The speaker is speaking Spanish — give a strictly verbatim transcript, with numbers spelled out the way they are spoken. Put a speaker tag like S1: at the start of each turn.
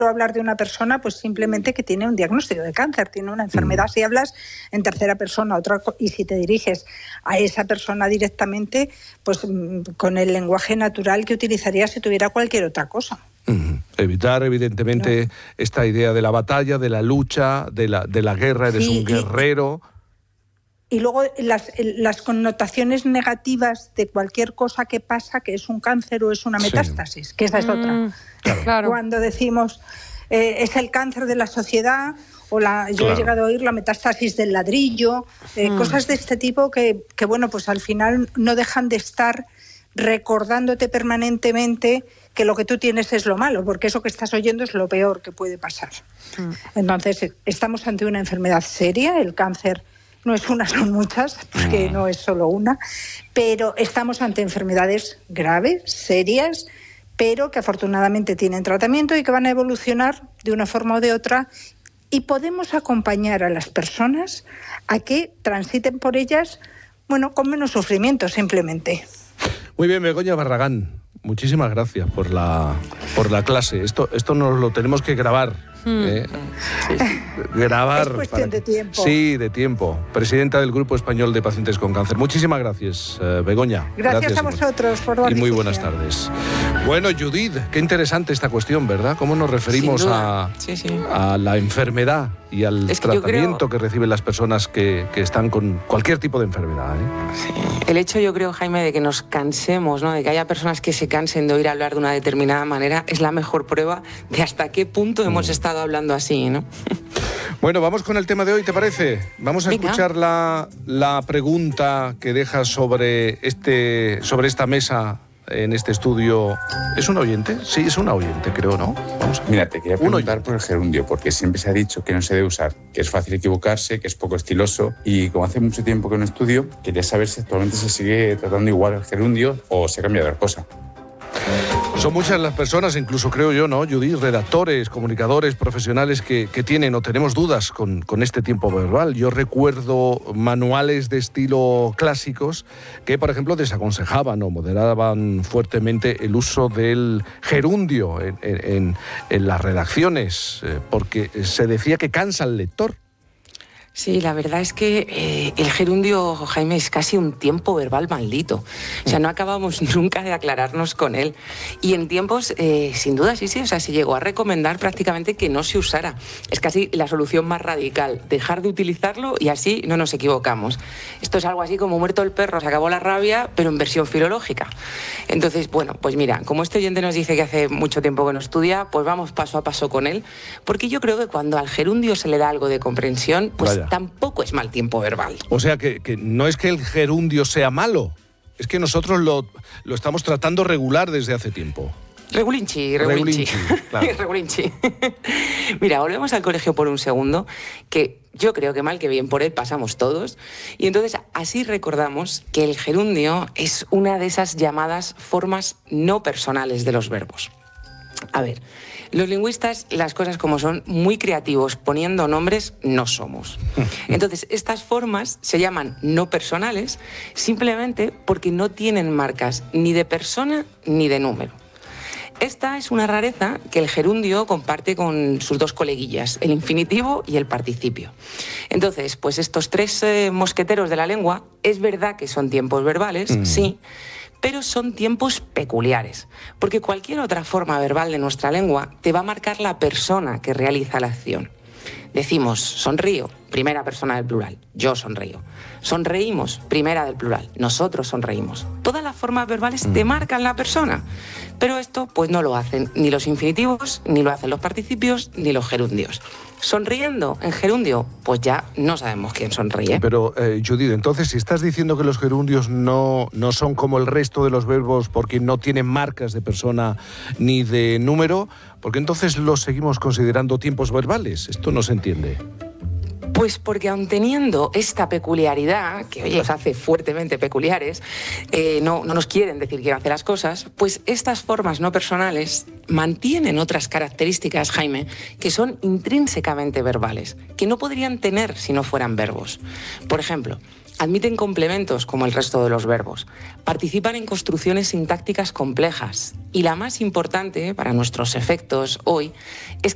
S1: hablar de una persona pues simplemente que tiene un diagnóstico de cáncer, tiene una enfermedad. Si hablas en tercera persona otra y si te diriges a esa persona directamente, pues con el lenguaje natural que utilizarías si tuviera cualquier otra cosa.
S2: Uh-huh. Evitar, evidentemente,
S1: ¿no?
S2: esta idea de la batalla, de la lucha, de la, de la guerra, eres
S1: sí,
S2: un guerrero.
S1: Y, y luego las, las connotaciones negativas de cualquier cosa que pasa, que es un cáncer o es una metástasis, sí. que esa es mm, otra.
S3: Claro.
S1: Cuando decimos eh, es el cáncer de la sociedad, o la, yo claro. he llegado a oír la metástasis del ladrillo, eh, mm. cosas de este tipo que, que, bueno, pues al final no dejan de estar recordándote permanentemente que lo que tú tienes es lo malo, porque eso que estás oyendo es lo peor que puede pasar. Mm. Entonces, estamos ante una enfermedad seria, el cáncer no es una, son muchas, porque mm. no es solo una, pero estamos ante enfermedades graves, serias, pero que afortunadamente tienen tratamiento y que van a evolucionar de una forma o de otra, y podemos acompañar a las personas a que transiten por ellas, bueno, con menos sufrimiento, simplemente.
S2: Muy bien, Begoña Barragán, muchísimas gracias por la, por la clase. Esto, esto nos lo tenemos que grabar. Hmm. ¿eh?
S1: Sí.
S2: Grabar.
S1: Es cuestión para... de tiempo.
S2: Sí, de tiempo. Presidenta del Grupo Español de Pacientes con Cáncer. Muchísimas gracias, eh, Begoña.
S1: Gracias, gracias a vosotros por la
S2: Y muy buenas tardes. Bueno, Judith, qué interesante esta cuestión, ¿verdad? ¿Cómo nos referimos a,
S3: sí, sí.
S2: a la enfermedad y al es que tratamiento creo... que reciben las personas que, que están con cualquier tipo de enfermedad? ¿eh?
S3: Sí. El hecho, yo creo, Jaime, de que nos cansemos, ¿no? de que haya personas que se cansen de oír hablar de una determinada manera, es la mejor prueba de hasta qué punto mm. hemos estado hablando así, ¿no?
S2: Bueno, vamos con el tema de hoy, ¿te parece? Vamos a Venga. escuchar la, la pregunta que deja sobre, este, sobre esta mesa en este estudio. ¿Es un oyente? Sí, es un oyente, creo, ¿no? Vamos a...
S4: Mira, te quería preguntar por el gerundio, porque siempre se ha dicho que no se debe usar, que es fácil equivocarse, que es poco estiloso, y como hace mucho tiempo que no estudio, quería saber si actualmente se sigue tratando igual el gerundio o se ha cambiado de cosa.
S2: Son muchas las personas, incluso creo yo, ¿no, Judith? Redactores, comunicadores, profesionales que, que tienen o tenemos dudas con, con este tiempo verbal. Yo recuerdo manuales de estilo clásicos que, por ejemplo, desaconsejaban o moderaban fuertemente el uso del gerundio en, en, en las redacciones, eh, porque se decía que cansa al lector.
S3: Sí, la verdad es que eh, el gerundio, Jaime, es casi un tiempo verbal maldito. O sea, no acabamos nunca de aclararnos con él. Y en tiempos, eh, sin duda, sí, sí, o sea, se llegó a recomendar prácticamente que no se usara. Es casi la solución más radical, dejar de utilizarlo y así no nos equivocamos. Esto es algo así como muerto el perro, se acabó la rabia, pero en versión filológica. Entonces, bueno, pues mira, como este oyente nos dice que hace mucho tiempo que no estudia, pues vamos paso a paso con él, porque yo creo que cuando al gerundio se le da algo de comprensión, pues Vaya. tampoco es mal tiempo verbal.
S2: O sea, que, que no es que el gerundio sea malo, es que nosotros lo, lo estamos tratando regular desde hace tiempo.
S3: Regulinchi, regulinchi. Regulinchi, claro. regulinchi. Mira, volvemos al colegio por un segundo, que yo creo que mal que bien por él pasamos todos, y entonces así recordamos que el gerundio es una de esas llamadas formas no personales de los verbos. A ver, los lingüistas, las cosas como son, muy creativos, poniendo nombres, no somos. Entonces, estas formas se llaman no personales simplemente porque no tienen marcas ni de persona ni de número. Esta es una rareza que el gerundio comparte con sus dos coleguillas, el infinitivo y el participio. Entonces, pues estos tres eh, mosqueteros de la lengua, es verdad que son tiempos verbales, mm. sí, pero son tiempos peculiares, porque cualquier otra forma verbal de nuestra lengua te va a marcar la persona que realiza la acción. Decimos sonrío, primera persona del plural, yo sonrío. Sonreímos, primera del plural, nosotros sonreímos. Todas las formas verbales te marcan la persona, pero esto pues no lo hacen ni los infinitivos, ni lo hacen los participios, ni los gerundios. Sonriendo en gerundio, pues ya no sabemos quién sonríe.
S2: Pero, eh, Judith, entonces, si estás diciendo que los gerundios no, no son como el resto de los verbos porque no tienen marcas de persona ni de número, ¿por qué entonces los seguimos considerando tiempos verbales? Esto no se entiende.
S3: Pues porque aun teniendo esta peculiaridad, que oye, los hace fuertemente peculiares, eh, no, no nos quieren decir quién hace las cosas, pues estas formas no personales mantienen otras características, Jaime, que son intrínsecamente verbales, que no podrían tener si no fueran verbos. Por ejemplo, admiten complementos como el resto de los verbos, participan en construcciones sintácticas complejas y la más importante para nuestros efectos hoy es